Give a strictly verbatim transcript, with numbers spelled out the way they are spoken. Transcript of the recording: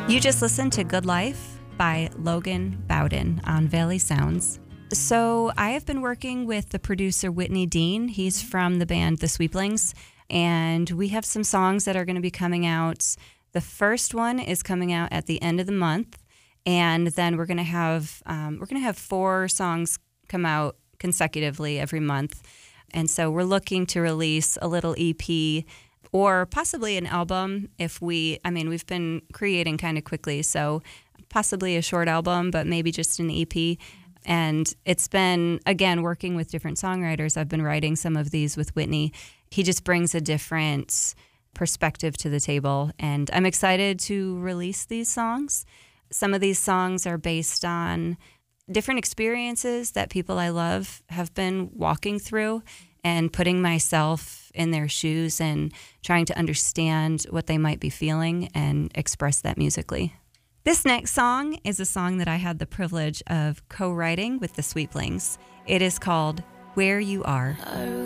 You just listened to Good Life by Logan Bowden on Valley Sounds. So I have been working with the producer Whitney Dean. He's from the band The Sweeplings, and we have some songs that are going to be coming out. The first one is coming out at the end of the month, and then we're going to have um, we're going to have four songs come out consecutively every month. And so we're looking to release a little E P or possibly an album if we, I mean, we've been creating kind of quickly, so possibly a short album, but maybe just an E P. And it's been, again, working with different songwriters. I've been writing some of these with Whitney. He just brings a different perspective to the table, and I'm excited to release these songs. Some of these songs are based on different experiences that people I love have been walking through, and putting myself in their shoes and trying to understand what they might be feeling and express that musically. This next song is a song that I had the privilege of co-writing with the Sweeplings. It is called Where You Are.